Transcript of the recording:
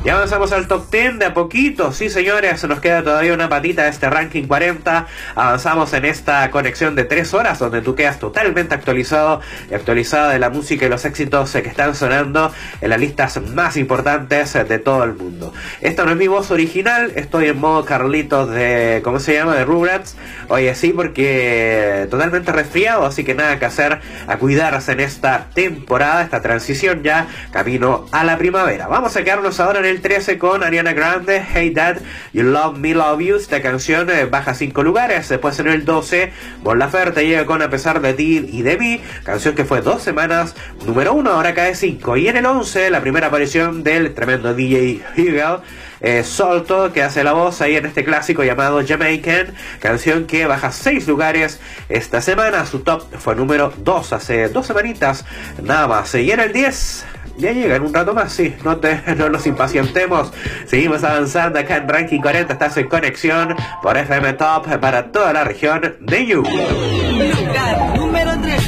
Y avanzamos al top 10 de a poquito, sí señores, nos queda todavía una patita de este ranking 40. Avanzamos en esta conexión de 3 horas donde tú quedas totalmente actualizado y actualizada de la música y los éxitos que están sonando en las listas más importantes de todo el mundo. Esta no es mi voz original, estoy en modo Carlitos de, ¿cómo se llama? De Rugrats. Oye, sí, porque totalmente resfriado, así que nada que hacer, a cuidarse en esta temporada, esta transición ya camino a la primavera. Vamos a quedarnos ahora en el 13 con Ariana Grande, Hey Dad, You Love Me, Love You. Esta canción baja 5 lugares. Después en el 12, Mon Laferte llega con A Pesar de Ti y de Mí, canción que fue 2 semanas número 1, ahora cae 5. Y en el 11, la primera aparición del tremendo DJ Hugel, Solto, que hace la voz ahí en este clásico llamado Jamaican, canción que baja 6 lugares esta semana. Su top fue número 2 hace 2 semanitas nada más. Y en el 10... ya llega en un rato más, sí, no nos impacientemos. Seguimos avanzando acá en Ranking 40. Estás en conexión por FM Top para toda la región de You.